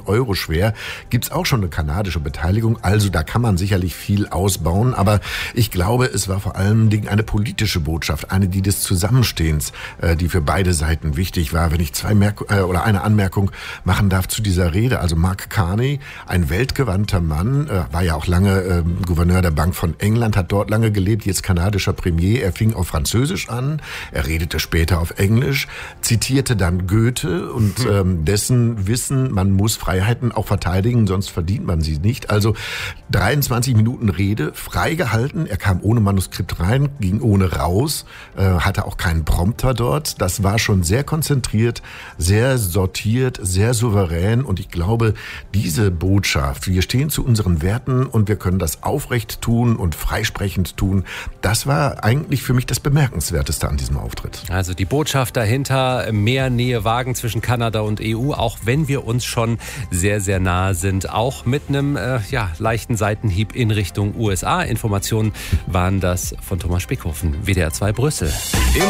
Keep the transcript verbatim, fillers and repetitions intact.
Euro schwer. Gibt's auch schon eine kanadische Beteiligung, also da kann man sicherlich viel ausbauen. Aber ich glaube, es war vor allen Dingen eine politische Botschaft, eine die des Zusammenstehens, äh, die für beide Seiten wichtig war. Wenn ich zwei Merk- äh, oder eine Anmerkung machen darf zu dieser Rede. Also Mark Carney, ein weltgewandter Mann, äh, war ja auch lange äh, Gouverneur der Bank von England, hat dort lange gelebt, jetzt kanadischer Premier. Er fing auf Französisch an, er redete später auf Englisch, zitierte dann Goethe und ähm, dessen Wissen, man muss Freiheiten auch verteidigen, sonst verdient man sie nicht. Also dreiundzwanzig Minuten Rede, frei gehalten. Er kam ohne Manuskript rein, ging ohne raus, äh, hatte auch keinen Prompter dort. Das war schon sehr konzentriert, sehr sortiert, sehr souverän. Und ich glaube, diese Botschaft, wir stehen zu unseren Werten und wir können das aufrecht tun und freisprechend tun, das war eigentlich für mich das Bemerkenswerteste an diesem Auftritt. Also die Botschaft dahinter, mehr Nähe wagen zwischen Kanada und E U, auch wenn wir uns schon sehr, sehr nahe sind. Auch mit einem äh, ja, leichten Seitenhieb in Richtung U S A. Informationen waren das von Thomas Spickhofen, W D R zwei Brüssel.